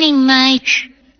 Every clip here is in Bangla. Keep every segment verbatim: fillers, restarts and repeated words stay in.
Morning Mike.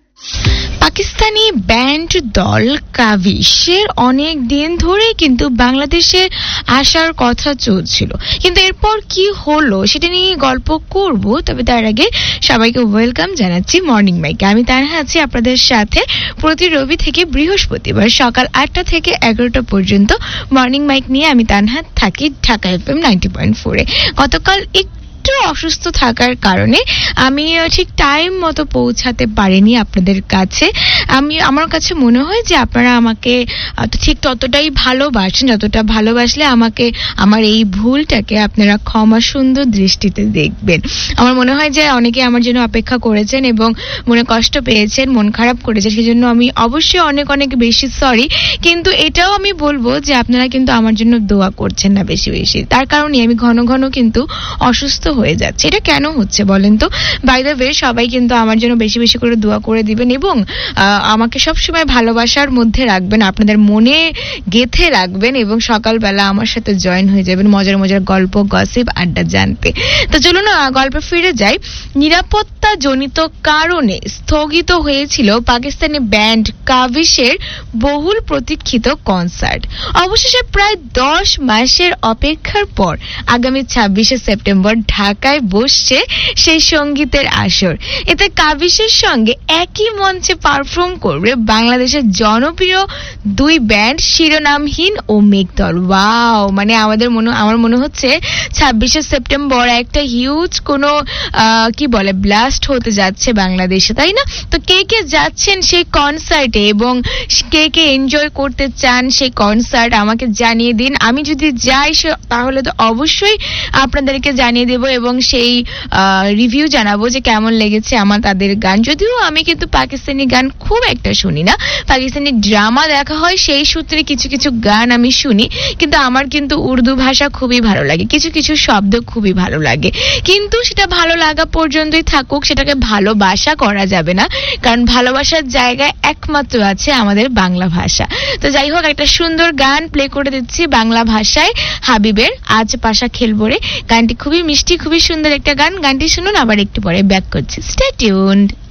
পাকিস্তানি ব্যান্ড দল কাভিশের অনেক দিন ধরে কিন্তু বাংলাদেশে আসার কথা চলছিল, কিন্তু এরপর কি হলো সেটা নিয়ে গল্প করব। তবে তার আগে সবাইকে ওয়েলকাম জানাচ্ছি মর্নিং মাইকে। আমি তানহা আছি আপনাদের সাথে প্রতি রবি থেকে বৃহস্পতিবার সকাল আটটা থেকে এগারোটা পর্যন্ত মর্নিং মাইক নিয়ে আমি তানহা থাকি ঢাকা এফএম নাইনটি পয়েন্ট ফোরে। গতকাল একটু অসুস্থ থাকার কারণে আমি ঠিক টাইম মতো পৌঁছাতে পারিনি আপনাদের কাছে। আমি আমার কাছে মনে হয় যে আপনারা আমাকে ঠিক ততটাই ভালোবাসেন যতটা ভালোবাসলে আমাকে আমার এই ভুলটাকে আপনারা ক্ষমা সুন্দর দৃষ্টিতে দেখবেন। আমার মনে হয় যে অনেকে আমার জন্য অপেক্ষা করেছেন এবং মনে কষ্ট পেয়েছেন, মন খারাপ করেছেন, সেজন্য আমি অবশ্যই অনেক অনেক বেশি সরি। কিন্তু এটাও আমি বলবো যে আপনারা কিন্তু আমার জন্য দোয়া করছেন না বেশি বেশি, তার কারণে আমি ঘন ঘন কিন্তু অসুস্থ হয়ে যাচ্ছে। এটা কেন হচ্ছে বলেন তো? বাই দ্য ওয়ে, সবাই কিন্তু আমার জন্য বেশি বেশি করে দোয়া করে দিবেন এবং আমাকে সবসময় ভালোবাসার মধ্যে রাখবেন, আপনাদের মনে গেঁথে রাখবেন এবং সকালবেলা আমার সাথে জয়েন হয়ে যাবেন মজার মজার গল্প, গসিপ, আড্ডা জানতে। তো চলুন গল্পে ফিরে যাই। নিরাপত্তা জনিত কারণে স্থগিত হয়েছিল পাকিস্তানি ব্যান্ড কাভিশের বহুল প্রতীক্ষিত কনসার্ট। অবশেষে প্রায় দশ মাসের অপেক্ষার পর আগামী ছাব্বিশে সেপ্টেম্বর ঢাকায় বসছে সেই সঙ্গীতের আসর। এতে কাভিশের সঙ্গে একই মঞ্চে পারফর্ম করবে বাংলাদেশের জনপ্রিয় দুই ব্যান্ড শিরোনামহীন ও মেঘদল। ওয়াও, মানে আমাদের মনে আমার মনে হচ্ছে ছাব্বিশে সেপ্টেম্বর একটা হিউজ কোনো কি বলে ব্লাস্ট হতে যাচ্ছে বাংলাদেশে, তাই না? তো কে কে যাচ্ছেন সেই কনসার্টে এবং কে কে এনজয় করতে চান সেই কনসার্ট আমাকে জানিয়ে দিন। আমি যদি যাই তাহলে তো অবশ্যই আপনাদেরকে জানিয়ে দেব এবং সেই রিভিউ জানাবো যে কেমন লেগেছে আমার তাদের গান। যদিও আমি কিন্তু পাকিস্তানি গান খুব একটা শুনি না, পাকিস্তানি ড্রামা দেখা হয় সেই সূত্রে কিছু কিছু গান আমি শুনি, কিন্তু আমার কিন্তু উর্দু ভাষা খুবই ভালো লাগে, কিছু কিছু শব্দ খুবই ভালো লাগে। কিন্তু সেটা ভালো লাগা পর্যন্তই থাকুক, সেটাকে ভালোবাসা করা যাবে না, কারণ ভালোবাসার জায়গায় একমাত্র আছে আমাদের বাংলা ভাষা। তো যাই হোক, একটা সুন্দর গান প্লে করে দিচ্ছি বাংলা ভাষায়, হাবিবের আজ পাশা খেলবো রে। গানটি খুবই মিষ্টি, খুবই সুন্দর একটা গান। গানটি শুনুন, আবার একটু পরে ব্যাক করছি। Stay tuned.